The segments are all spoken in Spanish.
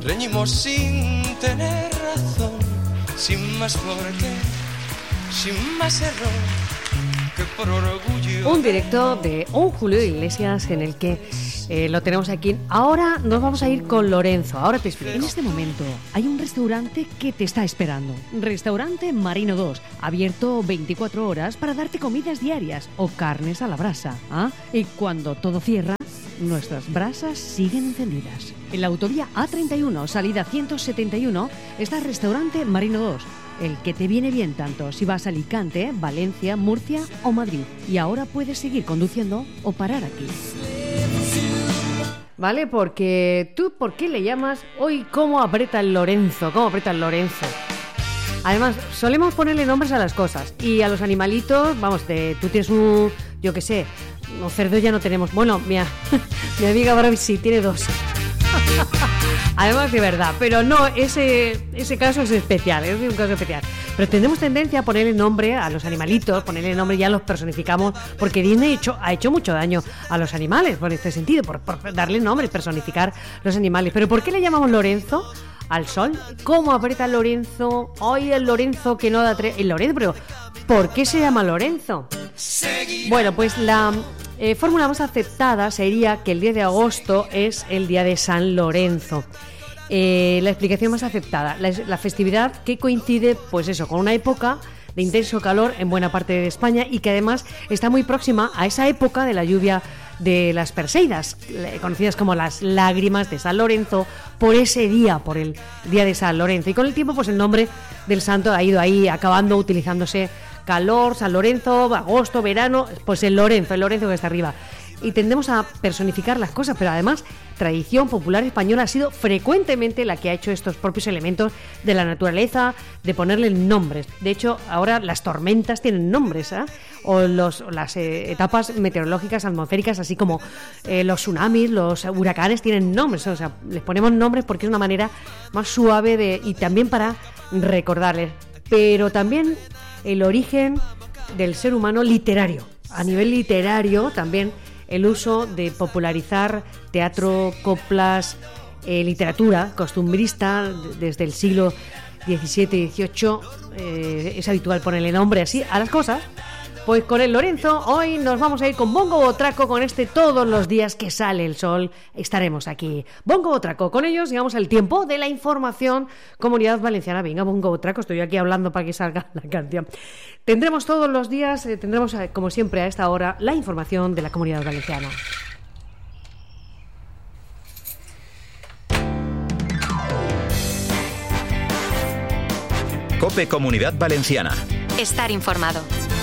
Reñimos sin tener razón, sin más porqué, sin más error que por orgullo. Un directo de un Julio Iglesias en el que lo tenemos aquí. Ahora nos vamos a ir con Lorenzo. Ahora te explico. En este momento hay un restaurante que te está esperando. Restaurante Marino 2, abierto 24 horas para darte comidas diarias o carnes a la brasa. Y cuando todo cierra, nuestras brasas siguen encendidas. En la autovía A31, salida 171, está Restaurante Marino 2. El que te viene bien tanto si vas a Alicante, Valencia, Murcia o Madrid. Y ahora puedes seguir conduciendo o parar aquí. ¿Vale? Porque tú, ¿por qué le llamas hoy cómo aprieta el Lorenzo? ¿Cómo aprieta el Lorenzo? Además, solemos ponerle nombres a las cosas. Y a los animalitos, vamos, tú tienes un, yo qué sé, un cerdo ya no tenemos. Bueno, mi amiga Barbie sí, tiene 2. Además de verdad, pero no, ese caso es especial, es un caso especial. Pero tenemos tendencia a ponerle nombre a los animalitos, ponerle nombre, ya los personificamos, porque Disney ha hecho mucho daño a los animales, por este sentido, por darle nombre, personificar los animales. Pero ¿por qué le llamamos Lorenzo al sol? ¿Cómo aprieta Lorenzo? Hoy el Lorenzo que no da el Lorenzo, pero ¿por qué se llama Lorenzo? Bueno, pues la fórmula más aceptada sería que el 10 de agosto es el día de San Lorenzo. La explicación más aceptada, la festividad que coincide, pues eso, con una época de intenso calor en buena parte de España y que además está muy próxima a esa época de la lluvia de las Perseidas, conocidas como las lágrimas de San Lorenzo, por ese día, por el día de San Lorenzo. Y con el tiempo, pues el nombre del santo ha ido ahí acabando utilizándose. Calor, San Lorenzo, agosto, verano, pues el Lorenzo que está arriba. Y tendemos a personificar las cosas, pero además tradición popular española ha sido frecuentemente la que ha hecho estos propios elementos de la naturaleza, de ponerle nombres. De hecho, ahora las tormentas tienen nombres, o las etapas meteorológicas atmosféricas, así como los tsunamis, los huracanes tienen nombres. O sea, les ponemos nombres porque es una manera más suave y también para recordarles. Pero también el origen del ser humano literario. A nivel literario también el uso de popularizar teatro, coplas, literatura costumbrista desde el siglo XVII y XVIII. Es habitual ponerle nombre así a las cosas. Pues con el Lorenzo hoy nos vamos a ir con Bongo Botraco, con todos los días que sale el sol estaremos aquí. Bongo Botraco, con ellos llegamos al tiempo de la información. Comunidad Valenciana, venga Bongo Botraco, estoy aquí hablando para que salga la canción. Tendremos todos los días, tendremos como siempre a esta hora la información de la Comunidad Valenciana. COPE Comunidad Valenciana. Estar informado.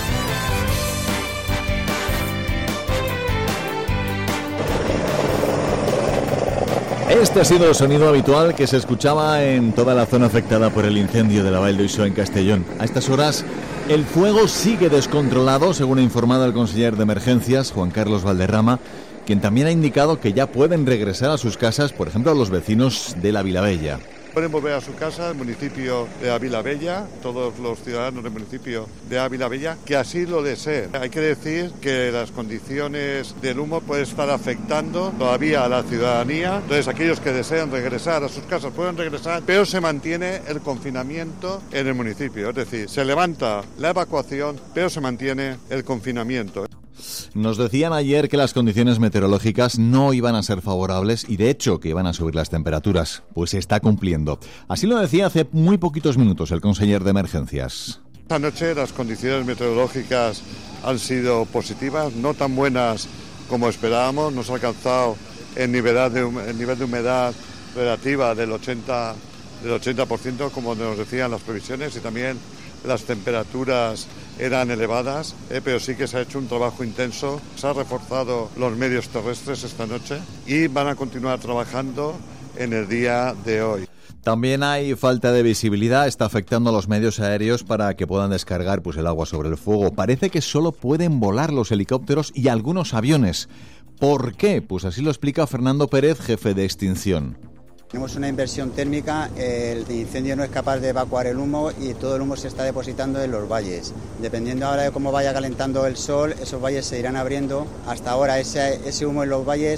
Este ha sido el sonido habitual que se escuchaba en toda la zona afectada por el incendio de la Vall d'Uixó en Castellón. A estas horas, el fuego sigue descontrolado, según ha informado el conseller de Emergencias, Juan Carlos Valderrama, quien también ha indicado que ya pueden regresar a sus casas, por ejemplo, a los vecinos de la Vilavella. Pueden volver a su casa, el municipio de Vilavella, todos los ciudadanos del municipio de Vilavella, que así lo deseen. Hay que decir que las condiciones del humo pueden estar afectando todavía a la ciudadanía. Entonces, aquellos que desean regresar a sus casas pueden regresar, pero se mantiene el confinamiento en el municipio. Es decir, se levanta la evacuación, pero se mantiene el confinamiento. Nos decían ayer que las condiciones meteorológicas no iban a ser favorables y de hecho que iban a subir las temperaturas. Pues se está cumpliendo. Así lo decía hace muy poquitos minutos el conseller de Emergencias. Esta noche las condiciones meteorológicas han sido positivas, no tan buenas como esperábamos. Nos ha alcanzado el nivel de humedad relativa del 80%, como nos decían las previsiones, y también las temperaturas eran elevadas, pero sí que se ha hecho un trabajo intenso. Se han reforzado los medios terrestres esta noche y van a continuar trabajando en el día de hoy. También hay falta de visibilidad, está afectando a los medios aéreos para que puedan descargar el agua sobre el fuego. Parece que solo pueden volar los helicópteros y algunos aviones. ¿Por qué? Pues así lo explica Fernando Pérez, jefe de extinción. Tenemos una inversión térmica, el incendio no es capaz de evacuar el humo y todo el humo se está depositando en los valles. Dependiendo ahora de cómo vaya calentando el sol, esos valles se irán abriendo. Hasta ahora ese humo en los valles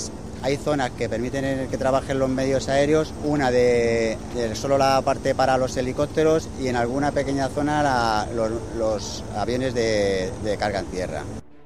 hay zonas que permiten que trabajen los medios aéreos, una de solo la parte para los helicópteros y en alguna pequeña zona los aviones de carga en tierra.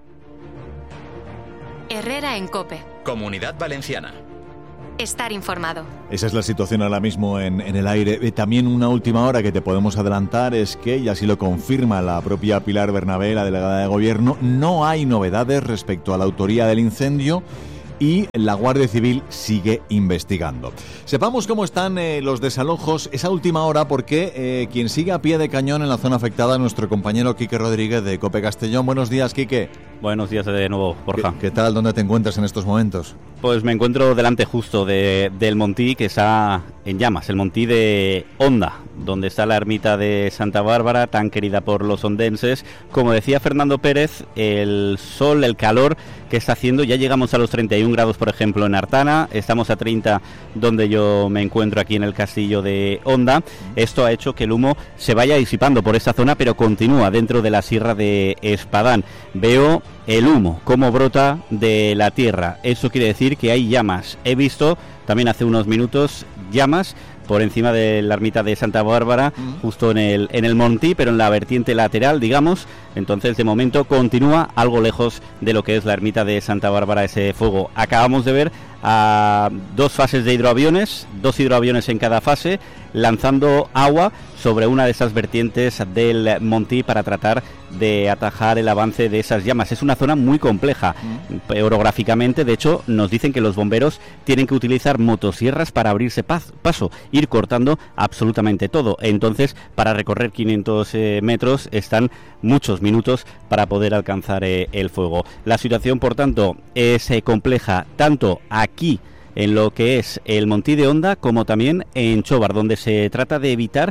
Herrera en COPE. Comunidad Valenciana. Estar informado. Esa es la situación ahora mismo en el aire. También una última hora que te podemos adelantar es que, y así lo confirma la propia Pilar Bernabé, la delegada de Gobierno, no hay novedades respecto a la autoría del incendio y la Guardia Civil sigue investigando. Sepamos cómo están los desalojos esa última hora, porque quien sigue a pie de cañón en la zona afectada es nuestro compañero Quique Rodríguez de COPE Castellón. Buenos días, Quique. Buenos días de nuevo, Borja. ¿Qué tal? ¿Dónde te encuentras en estos momentos? Pues me encuentro delante justo del Montí, que está en llamas, el Montí de Onda, donde está la ermita de Santa Bárbara, tan querida por los ondenses. Como decía Fernando Pérez, el sol, el calor que está haciendo, ya llegamos a los 31 grados, por ejemplo, en Artana, estamos a 30 donde yo me encuentro aquí en el castillo de Onda. Esto ha hecho que el humo se vaya disipando por esta zona, pero continúa dentro de la sierra de Espadán. Veo el humo, cómo brota de la tierra. Eso quiere decir que hay llamas. He visto también hace unos minutos llamas por encima de la ermita de Santa Bárbara, justo en el Montí, pero en la vertiente lateral, digamos. Entonces, de momento, continúa algo lejos de lo que es la ermita de Santa Bárbara ese fuego. Acabamos de ver a 2 fases de hidroaviones, 2 hidroaviones en cada fase, lanzando agua sobre una de esas vertientes del Montí para tratar de atajar el avance de esas llamas. Es una zona muy compleja orográficamente. De hecho, nos dicen que los bomberos tienen que utilizar motosierras para abrirse paso, ir cortando absolutamente todo. Entonces, para recorrer 500 metros están muchos minutos para poder alcanzar el fuego. La situación, por tanto, es compleja tanto aquí en lo que es el Montí de Onda como también en Chobar, donde se trata de evitar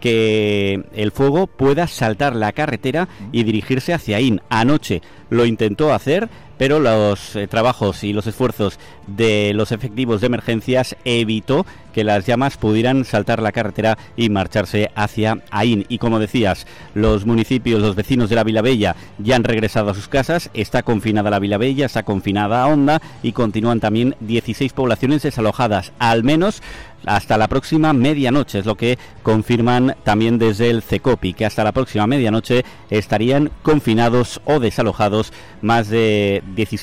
que el fuego pueda saltar la carretera y dirigirse hacia Aín. Anoche lo intentó hacer, pero los trabajos y los esfuerzos de los efectivos de emergencias evitó que las llamas pudieran saltar la carretera y marcharse hacia Aín. Y como decías, los municipios, los vecinos de la Vilabella ya han regresado a sus casas. Está confinada la Vilabella, está confinada Onda y continúan también 16 poblaciones desalojadas, al menos hasta la próxima medianoche. Es lo que confirman también desde el CECOPI, que hasta la próxima medianoche estarían confinados o desalojados más de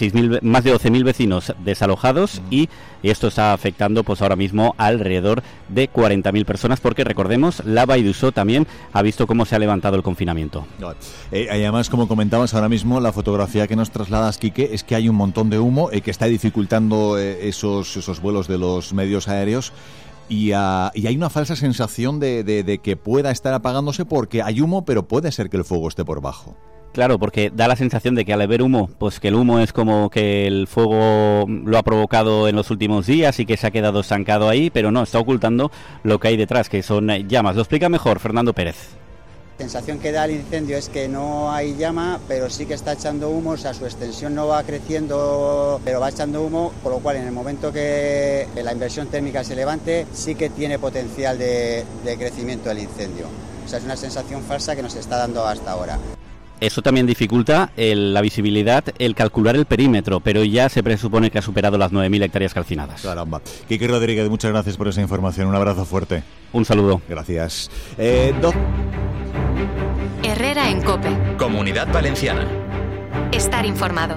12.000 vecinos desalojados, y esto está afectando pues ahora mismo alrededor de 40.000 personas, porque recordemos, la Vall d'Uixó también ha visto cómo se ha levantado el confinamiento. Además, como comentabas ahora mismo, la fotografía que nos trasladas, Quique, es que hay un montón de humo que está dificultando esos vuelos de los medios aéreos. Y hay una falsa sensación de que pueda estar apagándose porque hay humo, pero puede ser que el fuego esté por bajo. Claro, porque da la sensación de que al haber humo, pues que el humo es como que el fuego lo ha provocado en los últimos días y que se ha quedado estancado ahí, pero no, está ocultando lo que hay detrás, que son llamas. Lo explica mejor Fernando Pérez. La sensación que da el incendio es que no hay llama, pero sí que está echando humo, o sea, su extensión no va creciendo, pero va echando humo, por lo cual en el momento que la inversión térmica se levante, sí que tiene potencial de crecimiento del incendio. O sea, es una sensación falsa que nos está dando hasta ahora. Eso también dificulta la visibilidad, el calcular el perímetro, pero ya se presupone que ha superado las 9.000 hectáreas calcinadas. Caramba. Quique Rodríguez, muchas gracias por esa información. Un abrazo fuerte. Un saludo. Gracias. Herrera en COPE. Comunidad Valenciana. Estar informado.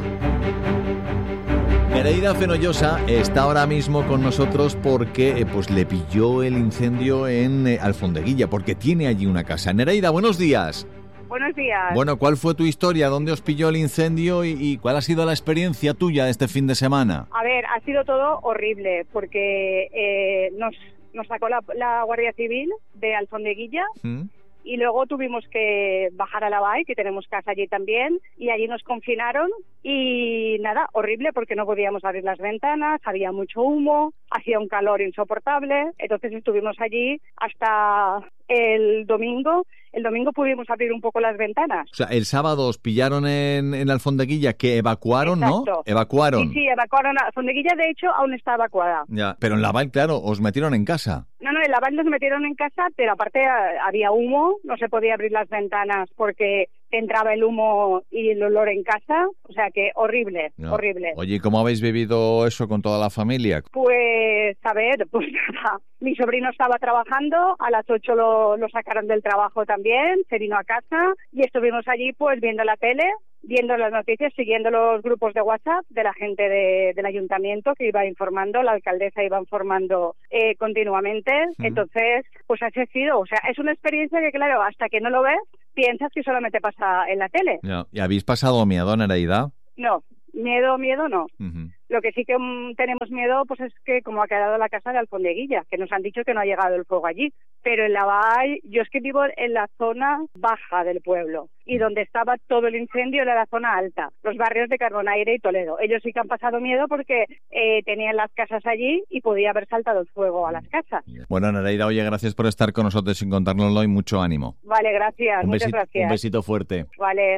Nereida Fenollosa está ahora mismo con nosotros porque pues le pilló el incendio en Alfondeguilla, porque tiene allí una casa. Nereida, buenos días. Buenos días. Bueno, ¿cuál fue tu historia? ¿Dónde os pilló el incendio y cuál ha sido la experiencia tuya de este fin de semana? A ver, ha sido todo horrible porque nos sacó la Guardia Civil de Alfondeguilla. Y luego tuvimos que bajar a la Vall, que tenemos casa allí también, y allí nos confinaron y nada, horrible porque no podíamos abrir las ventanas, había mucho humo, hacía un calor insoportable, entonces estuvimos allí hasta el domingo. El domingo pudimos abrir un poco las ventanas. O sea, el sábado os pillaron en Alfondeguilla, que evacuaron, exacto, ¿no? Evacuaron. Sí, evacuaron. Alfondeguilla, de hecho, aún está evacuada. Ya, pero en la Vall, claro, os metieron en casa. No, en la Vall nos metieron en casa, pero aparte había humo, no se podía abrir las ventanas porque entraba el humo y el olor en casa, o sea que horrible, horrible. Oye, ¿cómo habéis vivido eso con toda la familia? Pues, a ver, pues nada, mi sobrino estaba trabajando, a las 8 lo sacaron del trabajo también, se vino a casa y estuvimos allí pues viendo la tele, viendo las noticias, siguiendo los grupos de WhatsApp de la gente del ayuntamiento que iba informando, la alcaldesa iba informando continuamente. Entonces, pues así ha sido. O sea, es una experiencia que, claro, hasta que no lo ves, piensas que solamente pasa en la tele. No. ¿Y habéis pasado miedo, Nereida? No, miedo no. Lo que sí que tenemos miedo pues es que como ha quedado la casa de Alfondeguilla, que nos han dicho que no ha llegado el fuego allí. Pero en la Vall, yo es que vivo en la zona baja del pueblo y donde estaba todo el incendio era la zona alta, los barrios de Carbonaire y Toledo. Ellos sí que han pasado miedo porque tenían las casas allí y podía haber saltado el fuego a las casas. Bueno, Nereida, oye, gracias por estar con nosotros sin contárnoslo y mucho ánimo. Vale, gracias, muchas gracias. Un besito fuerte. Vale.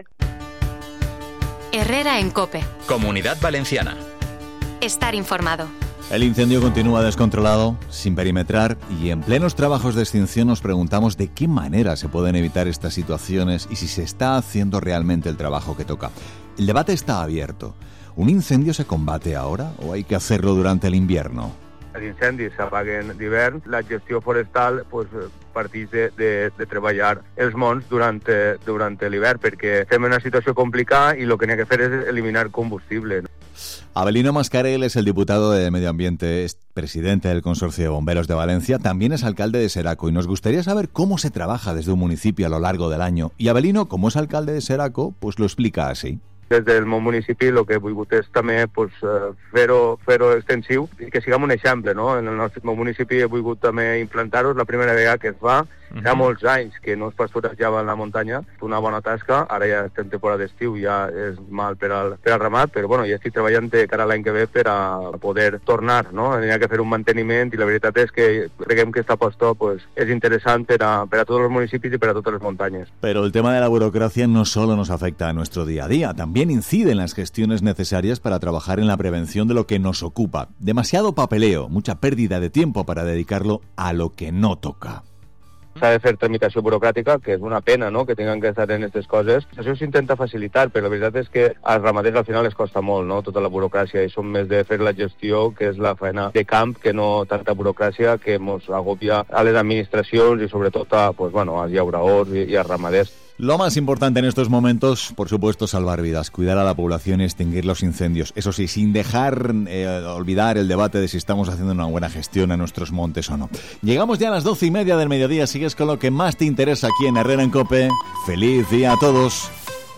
Herrera en COPE. Comunidad Valenciana. Estar informado. El incendio continúa descontrolado, sin perimetrar, y en plenos trabajos de extinción nos preguntamos de qué manera se pueden evitar estas situaciones y si se está haciendo realmente el trabajo que toca. El debate está abierto. ¿Un incendio se combate ahora o hay que hacerlo durante el invierno? Els incendis s'apaguen d'hivern, la gestió forestal parteix de treballar els mons durant l'hivern perquè estem en una situació complicada i el que n'hi ha que fer és eliminar combustible. Abelino Mascarell es el diputado de Medio Ambiente, es presidente del Consorcio de Bomberos de Valencia, también es alcalde de Seraco y nos gustaría saber cómo se trabaja desde un municipio a lo largo del año. Y Abelino, como es alcalde de Seraco, pues lo explica así. Des del meu municipi el que he volgut és també fer-ho extensiu i que siguem un exemple, no? En el nostre municipi he volgut també implantar-ho, és la primera vegada que es fa, fa molts anys que no es pastorejava en la muntanya, una bona tasca, ara ja estem en temporada d'estiu, ja és mal per al ramat, però bueno, ja estic treballant de cara a l'any que ve per a poder tornar, no? Hi ha que fer un manteniment i la veritat és que creiem que esta aposta és interessant per a tots els municipis i per a totes les muntanyes. Pero el tema de la burocracia no solo nos afecta a nuestro día a día, también incide en las gestiones necesarias para trabajar en la prevención de lo que nos ocupa. Demasiado papeleo, mucha pérdida de tiempo para dedicarlo a lo que no toca. S'ha de fer tramitació burocràtica, que és una pena, no?, que tinguin que estar en aquestes coses. Això s'intenta facilitar, però la veritat és que als ramaders al final les costa molt, no?, tota la burocràcia, i són més de fer la gestió, que és la feina de camp, que no tanta burocràcia que ens agobia a les administracions i sobretot als llauradors i als ramaders. Lo más importante en estos momentos, por supuesto, salvar vidas, cuidar a la población y extinguir los incendios. Eso sí, sin dejar olvidar el debate de si estamos haciendo una buena gestión a nuestros montes o no. Llegamos ya a las 12:30 del mediodía. Sigues con lo que más te interesa aquí en Herrera en COPE. ¡Feliz día a todos!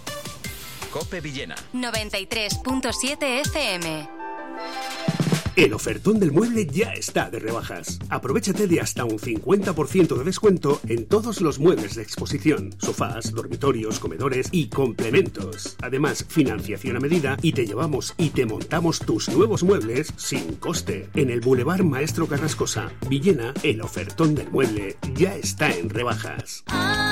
COPE Villena 93.7 FM. El ofertón del mueble ya está de rebajas. Aprovéchate de hasta un 50% de descuento en todos los muebles de exposición, sofás, dormitorios, comedores y complementos. Además, financiación a medida y te llevamos y te montamos tus nuevos muebles sin coste. En el Boulevard Maestro Carrascosa, Villena, el ofertón del mueble ya está en rebajas.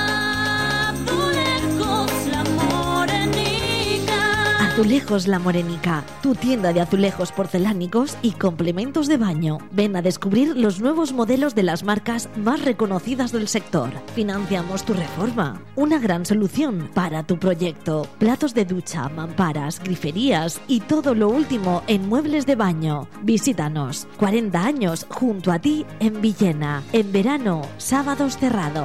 Azulejos La Morenica, tu tienda de azulejos porcelánicos y complementos de baño. Ven a descubrir los nuevos modelos de las marcas más reconocidas del sector. Financiamos tu reforma. Una gran solución para tu proyecto. Platos de ducha, mamparas, griferías y todo lo último en muebles de baño. Visítanos. 40 años junto a ti en Villena. En verano, sábados cerrado.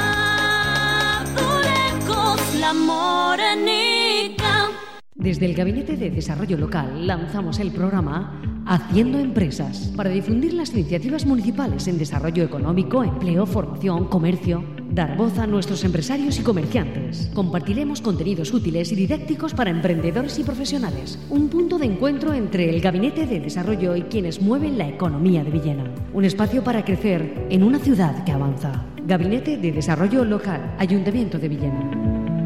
Azulejos La Morenica. Desde el Gabinete de Desarrollo Local lanzamos el programa Haciendo Empresas para difundir las iniciativas municipales en desarrollo económico, empleo, formación, comercio. Dar voz a nuestros empresarios y comerciantes. Compartiremos contenidos útiles y didácticos para emprendedores y profesionales. Un punto de encuentro entre el Gabinete de Desarrollo y quienes mueven la economía de Villena. Un espacio para crecer en una ciudad que avanza. Gabinete de Desarrollo Local, Ayuntamiento de Villena.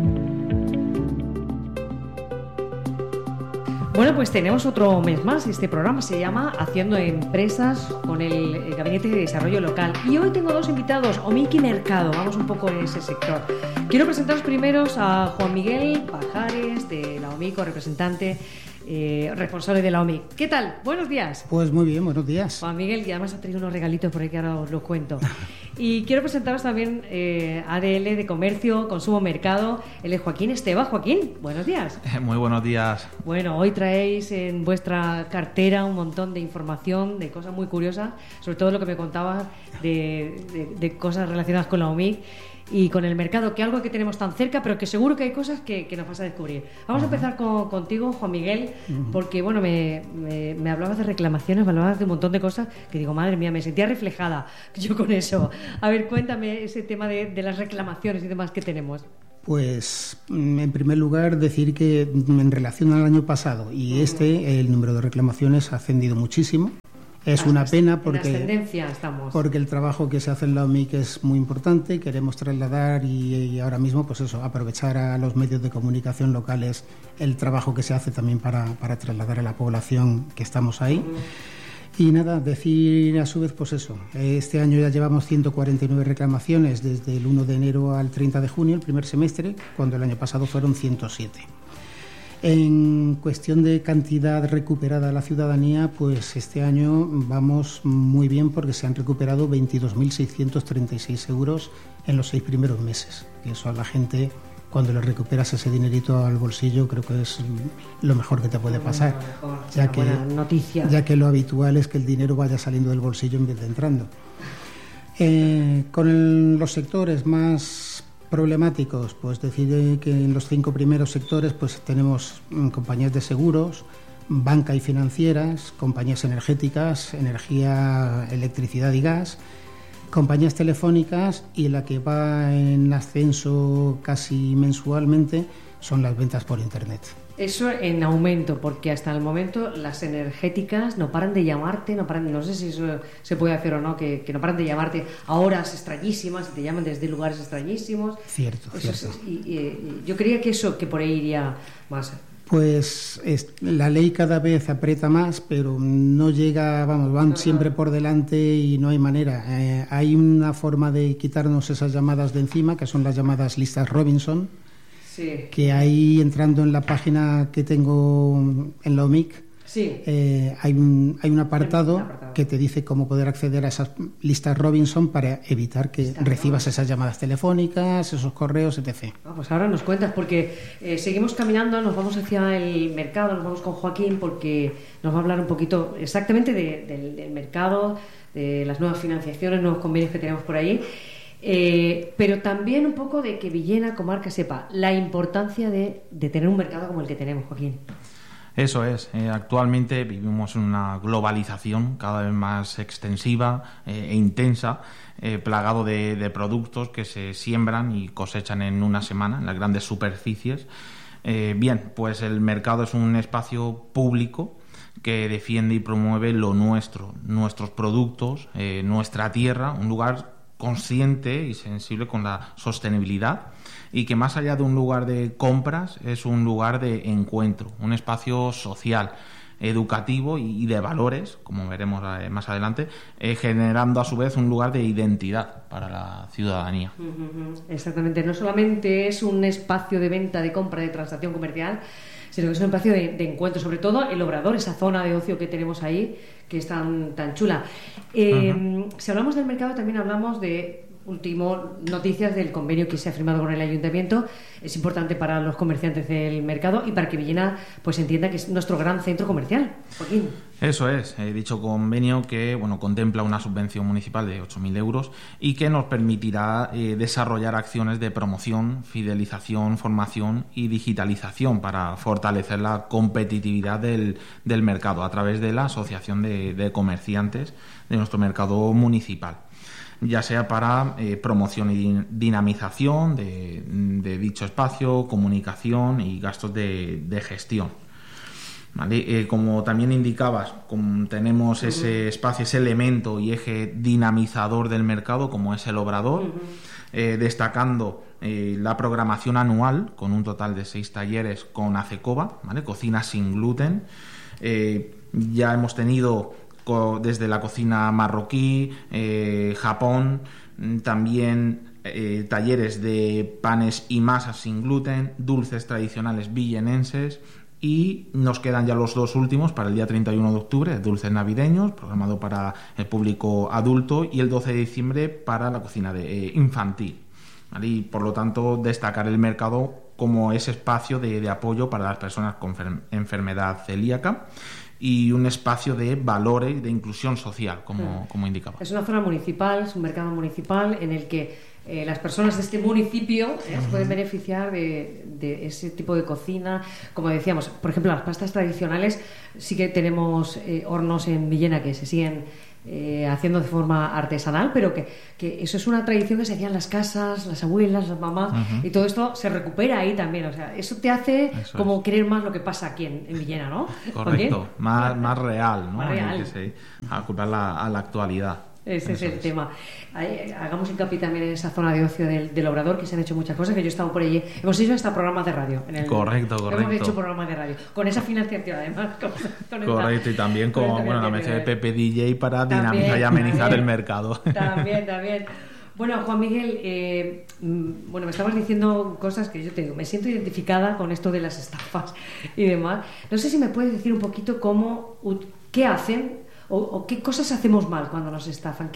Bueno, pues tenemos otro mes más. Este programa se llama Haciendo Empresas con el Gabinete de Desarrollo Local. Y hoy tengo dos invitados, Omiki Mercado. Vamos un poco en ese sector. Quiero presentaros primero a Juan Miguel Pajares, de la Omico, representante responsable de la OMIC. ¿Qué tal? Buenos días. Pues muy bien, buenos días. Juan Miguel, y además ha traído unos regalitos por ahí que ahora os los cuento. Y quiero presentaros también ADL de Comercio, Consumo, Mercado. Él es Joaquín Esteva. Joaquín, buenos días. Muy buenos días. Bueno, hoy traéis en vuestra cartera un montón de información, de cosas muy curiosas, sobre todo lo que me contabas de cosas relacionadas con la OMIC y con el mercado, que es algo que tenemos tan cerca, pero que seguro que hay cosas que nos vas a descubrir. Vamos a empezar contigo, Juan Miguel, porque bueno, me hablabas de reclamaciones, me hablabas de un montón de cosas que digo, madre mía, me sentía reflejada yo con eso. A ver, cuéntame ese tema de las reclamaciones y demás que tenemos. Pues, en primer lugar, decir que en relación al año pasado y el número de reclamaciones ha ascendido muchísimo. Es una pena porque el trabajo que se hace en la OMIC es muy importante. Queremos trasladar y ahora mismo, pues eso, aprovechar a los medios de comunicación locales el trabajo que se hace también para trasladar a la población que estamos ahí. Y nada, decir a su vez, pues eso, este año ya llevamos 149 reclamaciones desde el 1 de enero al 30 de junio, el primer semestre, cuando el año pasado fueron 107. En cuestión de cantidad recuperada a la ciudadanía, pues este año vamos muy bien porque se han recuperado 22.636 euros en los 6 primeros meses. Y eso a la gente, cuando le recuperas ese dinerito al bolsillo, creo que es lo mejor que te puede pasar. Ya que lo habitual es que el dinero vaya saliendo del bolsillo en vez de entrando. Con los sectores más problemáticos, pues decide que en los 5 primeros sectores pues tenemos compañías de seguros, banca y financieras, compañías energéticas, energía, electricidad y gas, compañías telefónicas, y la que va en ascenso casi mensualmente son las ventas por internet. Eso en aumento, porque hasta el momento las energéticas no paran de llamarte, no sé si eso se puede hacer o no, que no paran de llamarte a horas extrañísimas, y te llaman desde lugares extrañísimos. Cierto. Y yo creía que por ahí iría más. Pues la ley cada vez aprieta más, pero no llega, van siempre por delante y no hay manera. Hay una forma de quitarnos esas llamadas de encima, que son las llamadas listas Robinson. Sí. Que ahí, entrando en la página que tengo en la OMIC, hay un apartado que te dice cómo poder acceder a esas listas Robinson para evitar que recibas esas llamadas telefónicas, esos correos, etc. Pues ahora nos cuentas, porque seguimos caminando, nos vamos hacia el mercado, nos vamos con Joaquín, porque nos va a hablar un poquito exactamente del mercado, de las nuevas financiaciones, nuevos convenios que tenemos por ahí. Pero también un poco de que Villena, comarca, sepa la importancia de tener un mercado como el que tenemos, Joaquín. Eso es. Actualmente vivimos en una globalización cada vez más extensiva e intensa, plagado de productos que se siembran y cosechan en una semana en las grandes superficies. Bien, pues el mercado es un espacio público que defiende y promueve lo nuestro, nuestros productos, nuestra tierra, un lugar consciente y sensible con la sostenibilidad, y que más allá de un lugar de compras es un lugar de encuentro, un espacio social, educativo y de valores, como veremos más adelante, generando a su vez un lugar de identidad para la ciudadanía. Exactamente, no solamente es un espacio de venta, de compra, de transacción comercial, sino que es un espacio de encuentro, sobre todo el Obrador, esa zona de ocio que tenemos ahí, que es tan chula. Si hablamos del mercado, también hablamos de noticias del convenio que se ha firmado con el Ayuntamiento. Es importante para los comerciantes del mercado y para que Villena pues entienda que es nuestro gran centro comercial. Joaquín. Eso es, dicho convenio que contempla una subvención municipal de 8.000 euros y que nos permitirá desarrollar acciones de promoción, fidelización, formación y digitalización para fortalecer la competitividad del mercado a través de la Asociación de Comerciantes de nuestro mercado municipal, ya sea para promoción y dinamización de dicho espacio, comunicación y gastos de gestión. ¿Vale? Como también indicabas, tenemos ese espacio, ese elemento y eje dinamizador del mercado, como es el Obrador, destacando la programación anual con un total de 6 talleres con ACECOBA, ¿vale? Cocina sin gluten. Ya hemos tenido desde la cocina marroquí, Japón, también talleres de panes y masas sin gluten, dulces tradicionales villenenses, Y nos quedan ya los 2 últimos para el día 31 de octubre, dulces navideños, programado para el público adulto, y el 12 de diciembre para la cocina infantil, ¿vale? Y por lo tanto destacar el mercado como ese espacio de apoyo para las personas con enfermedad celíaca y un espacio de valores y de inclusión social, como indicaba. Es una zona municipal, es un mercado municipal en el que las personas de este municipio se pueden beneficiar de ese tipo de cocina. Como decíamos, por ejemplo, las pastas tradicionales, sí que tenemos hornos en Villena que se siguen haciendo de forma artesanal, pero que eso es una tradición que se hacía en las casas, las abuelas, las mamás, y todo esto se recupera ahí también. O sea, eso te hace como querer más lo que pasa aquí en Villena, ¿no? Correcto, más real, ¿no? Más real. Que se acopla a la actualidad. Ese es el tema. Hagamos hincapié también en esa zona de ocio del Obrador, que se han hecho muchas cosas, que yo he estado por allí. Hemos hecho hasta programas de radio. Correcto. Hemos hecho programas de radio. Con esa financiación, además. Correcto, y también con la mesa de Pepe DJ para dinamizar y amenizar el mercado. También. Bueno, Juan Miguel, me estabas diciendo cosas que yo te digo, me siento identificada con esto de las estafas y demás. No sé si me puedes decir un poquito qué hacen o qué cosas hacemos mal cuando nos estafan,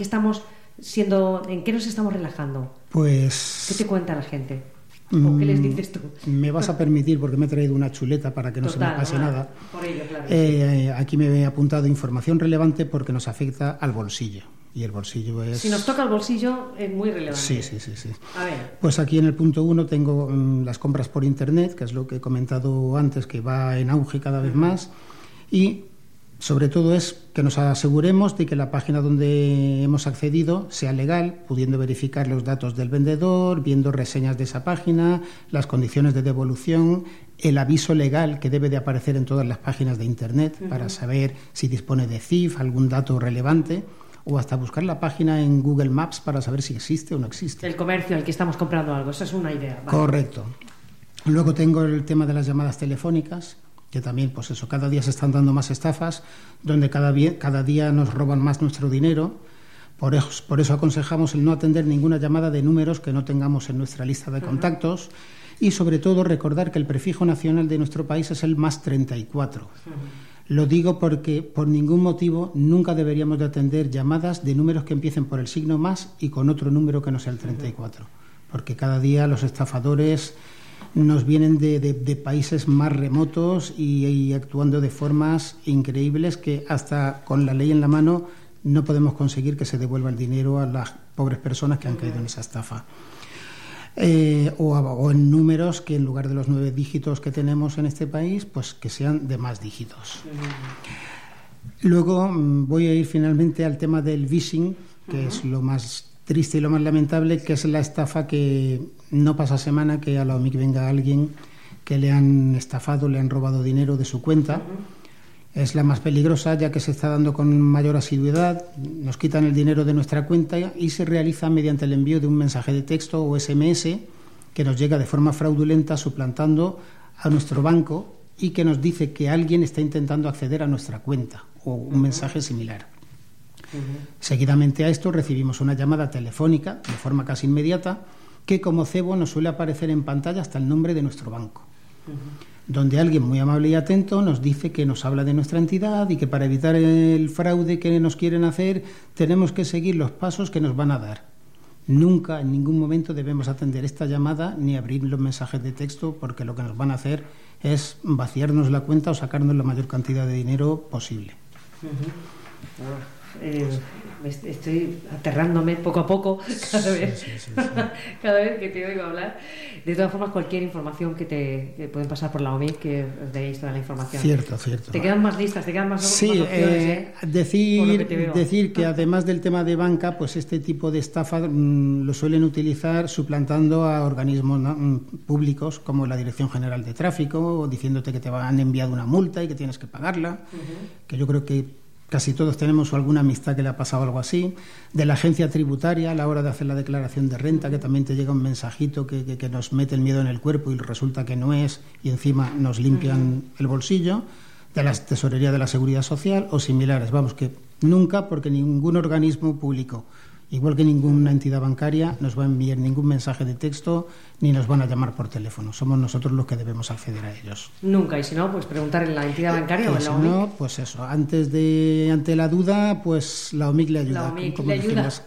en qué nos estamos relajando. Pues... ¿Qué te cuenta la gente? ¿O qué les dices tú? Me vas a permitir, porque me he traído una chuleta para que no se me pase nada. Por ello, claro. Aquí me he apuntado información relevante porque nos afecta al bolsillo. Y el bolsillo es... Si nos toca el bolsillo, es muy relevante. Sí. A ver. Pues aquí en el punto 1 tengo las compras por Internet, que es lo que he comentado antes, que va en auge cada vez más. Y sobre todo es que nos aseguremos de que la página donde hemos accedido sea legal, pudiendo verificar los datos del vendedor, viendo reseñas de esa página, las condiciones de devolución, el aviso legal que debe de aparecer en todas las páginas de Internet para saber si dispone de CIF, algún dato relevante, o hasta buscar la página en Google Maps para saber si existe o no existe. El comercio al que estamos comprando algo, esa es una idea. Vale. Correcto. Luego tengo el tema de las llamadas telefónicas, que también, pues eso, cada día se están dando más estafas, donde cada día nos roban más nuestro dinero. Por eso aconsejamos el no atender ninguna llamada de números que no tengamos en nuestra lista de contactos y, sobre todo, recordar que el prefijo nacional de nuestro país es el +34. Lo digo porque, por ningún motivo, nunca deberíamos de atender llamadas de números que empiecen por el signo más y con otro número que no sea el 34. Porque cada día los estafadores nos vienen de países más remotos y actuando de formas increíbles que hasta con la ley en la mano no podemos conseguir que se devuelva el dinero a las pobres personas que han caído en esa estafa. O en números que en lugar de los 9 dígitos que tenemos en este país, pues que sean de más dígitos. Luego voy a ir finalmente al tema del phishing, que es lo más triste y lo más lamentable, que es la estafa que no pasa semana que a la OMIC venga alguien que le han estafado, le han robado dinero de su cuenta. Es la más peligrosa, ya que se está dando con mayor asiduidad, nos quitan el dinero de nuestra cuenta y se realiza mediante el envío de un mensaje de texto o SMS que nos llega de forma fraudulenta, suplantando a nuestro banco y que nos dice que alguien está intentando acceder a nuestra cuenta o un mensaje similar. Seguidamente a esto recibimos una llamada telefónica de forma casi inmediata que como cebo nos suele aparecer en pantalla hasta el nombre de nuestro banco, donde alguien muy amable y atento nos dice que nos habla de nuestra entidad y que para evitar el fraude que nos quieren hacer tenemos que seguir los pasos que nos van a dar. Nunca, en ningún momento debemos atender esta llamada ni abrir los mensajes de texto, porque lo que nos van a hacer es vaciarnos la cuenta o sacarnos la mayor cantidad de dinero posible. Estoy aterrándome poco a poco cada vez que te oigo hablar. De todas formas, cualquier información que pueden pasar por la OMIC, que os deis toda la información. Cierto. Te quedan más listas, te quedan más opciones. Decir que además del tema de banca, pues este tipo de estafa lo suelen utilizar suplantando a organismos públicos como la Dirección General de Tráfico, o diciéndote que te han enviado una multa y que tienes que pagarla, que yo creo que casi todos tenemos alguna amistad que le ha pasado algo así. De la agencia tributaria a la hora de hacer la declaración de renta, que también te llega un mensajito que nos mete el miedo en el cuerpo y resulta que no es, y encima nos limpian el bolsillo. De la tesorería de la Seguridad Social o similares. Vamos, que nunca, porque ningún organismo público Igual que ninguna entidad bancaria nos va a enviar ningún mensaje de texto ni nos van a llamar por teléfono. Somos nosotros los que debemos acceder a ellos. Nunca, y si no, pues preguntar en la entidad bancaria o en la OMIC. OMIC. No, pues eso, ante la duda, pues la OMIC le ayuda. La OMIC como le ayuda. decimos.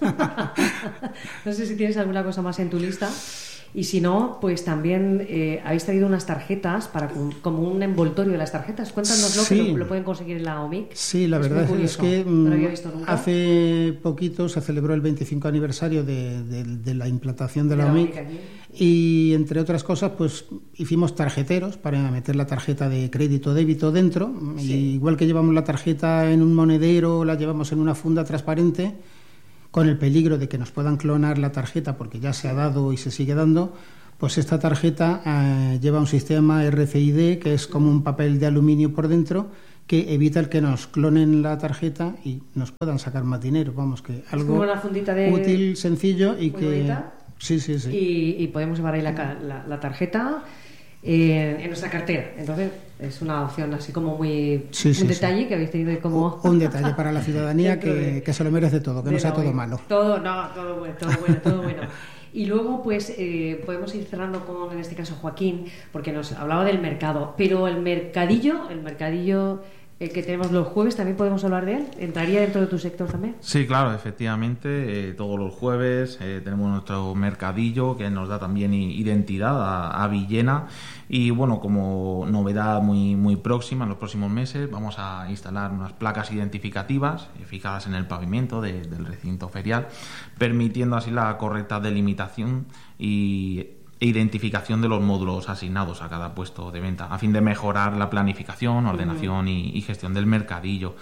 No sé si tienes alguna cosa más en tu lista. Y si no, pues también habéis traído unas tarjetas como un envoltorio de las tarjetas. Cuéntanoslo, sí. Que lo pueden conseguir en la OMIC. Sí, la verdad es que no lo había visto nunca. Hace poquito se celebró el 25 aniversario de la implantación de la OMIC y, entre otras cosas, pues hicimos tarjeteros para meter la tarjeta de crédito débito dentro. Sí. Y igual que llevamos la tarjeta en un monedero, la llevamos en una funda transparente, con el peligro de que nos puedan clonar la tarjeta porque ya se ha dado y se sigue dando, pues esta tarjeta lleva un sistema RFID que es como un papel de aluminio por dentro que evita el que nos clonen la tarjeta y nos puedan sacar más dinero. Vamos, que algo como una fundita de útil, sencillo y que... Bonita. Sí. Y podemos llevar ahí la tarjeta en nuestra cartera. Entonces es una opción así como muy un detalle que habéis tenido como un detalle para la ciudadanía que se lo merece todo, que no sea todo malo. Todo bueno. Y luego pues podemos ir cerrando con, en este caso, Joaquín, porque nos hablaba del mercado, pero el mercadillo que tenemos los jueves, ¿también podemos hablar de él? ¿Entraría dentro de tu sector también? Sí, claro, efectivamente. Todos los jueves tenemos nuestro mercadillo que nos da también identidad a Villena. Y bueno, como novedad muy próxima, en los próximos meses, vamos a instalar unas placas identificativas fijadas en el pavimento del recinto ferial, permitiendo así la correcta delimitación e identificación de los módulos asignados a cada puesto de venta, a fin de mejorar la planificación, ordenación y gestión del mercadillo.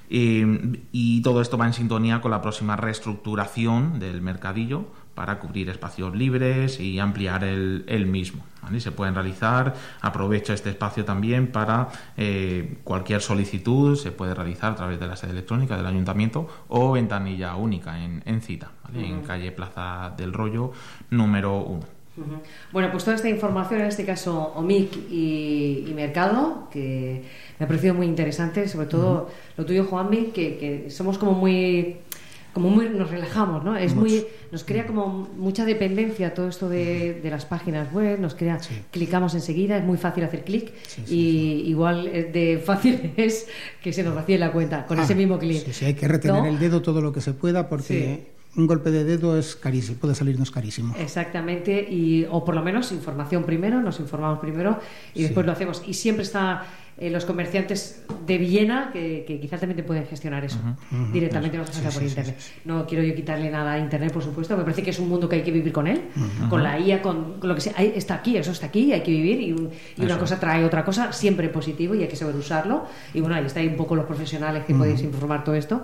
Y todo esto va en sintonía con la próxima reestructuración del mercadillo para cubrir espacios libres y ampliar el mismo, ¿vale? Y se pueden realizar, aprovecho este espacio también para cualquier solicitud, se puede realizar a través de la sede electrónica del Ayuntamiento o ventanilla única en cita, ¿vale? En calle Plaza del Rollo, número 1. Bueno, pues toda esta información, en este caso OMIC y Mercado, que me ha parecido muy interesante, sobre todo lo tuyo, Juanmi, que somos como muy nos relajamos, ¿no? Nos crea como mucha dependencia todo esto de las páginas web, clicamos enseguida, es muy fácil hacer clic igual de fácil es que se nos vacíe la cuenta con ese mismo clic. Sí, hay que retener el dedo todo lo que se pueda porque... Un golpe de dedo es carísimo, puede salirnos carísimo. Exactamente, o por lo menos información primero, nos informamos primero y después lo hacemos. Y siempre está los comerciantes de Villena que quizás también te pueden gestionar eso directamente, no se pasa por internet. No quiero yo quitarle nada a internet, por supuesto, me parece que es un mundo que hay que vivir con él, con la IA, con lo que sea. Está aquí, eso está aquí, hay que vivir y una cosa trae otra cosa, siempre positivo y hay que saber usarlo. Y bueno, ahí está un poco los profesionales que podéis informar todo esto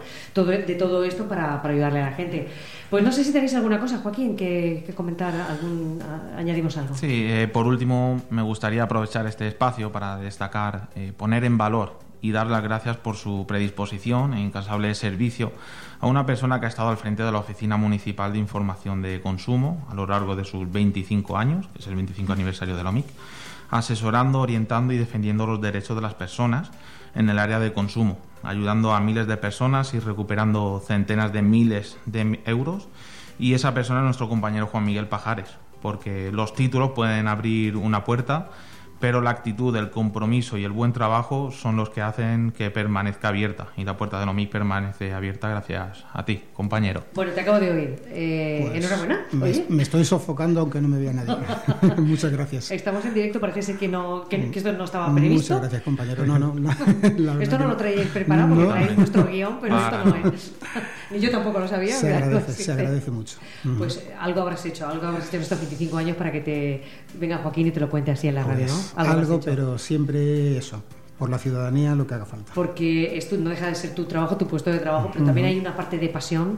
para ayudarle a la gente. Pues no sé si tenéis alguna cosa, Joaquín, que comentar, añadimos algo. Sí, por último me gustaría aprovechar este espacio para destacar, poner en valor y dar las gracias por su predisposición e incansable servicio a una persona que ha estado al frente de la Oficina Municipal de Información de Consumo a lo largo de sus 25 años, que es el 25 aniversario de la OMIC, asesorando, orientando y defendiendo los derechos de las personas en el área de consumo, ayudando a miles de personas y recuperando centenas de miles de euros. Y esa persona es nuestro compañero Juan Miguel Pajares, porque los títulos pueden abrir una puerta, pero la actitud, el compromiso y el buen trabajo son los que hacen que permanezca abierta, y la puerta de la OMIC permanece abierta gracias a ti, compañero. Bueno, te acabo de oír. Enhorabuena. Me estoy sofocando aunque no me vea nadie. Muchas gracias. Estamos en directo, parece ser que esto no estaba previsto. Muchas gracias, compañero. No. Esto no lo traíais preparado porque traéis vuestro guión, pero esto no es. Ni yo tampoco lo sabía. Se agradece mucho. Pues algo habrás hecho estos 25 años para que te venga Joaquín y te lo cuente así en la radio, ¿no? Algo, pero siempre eso, por la ciudadanía, lo que haga falta. Porque esto no deja de ser tu trabajo, tu puesto de trabajo, pero también hay una parte de pasión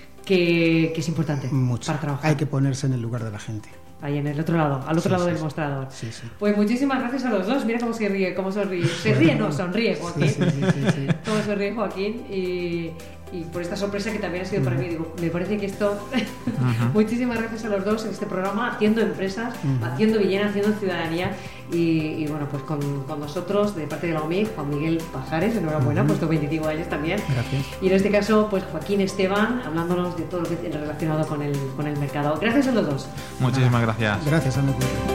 que es importante para trabajar. Hay que ponerse en el lugar de la gente. Ahí en el otro lado, al otro lado del mostrador. Sí. Pues muchísimas gracias a los dos. Mira cómo se ríe, cómo sonríe. Se ríe, no, sonríe Joaquín. Sí. Cómo se ríe Joaquín. y por esta sorpresa que también ha sido para mí. Digo, me parece que esto... Muchísimas gracias a los dos en este programa, haciendo empresas, haciendo Villena, haciendo ciudadanía. Y bueno, pues con nosotros, de parte de la OMIC, Juan Miguel Pajares, enhorabuena, pues 25 años también. Gracias. Y en este caso, pues Joaquín Esteban, hablándonos de todo lo que relacionado con el mercado. Gracias a los dos. Muchísimas gracias. Gracias a nosotros.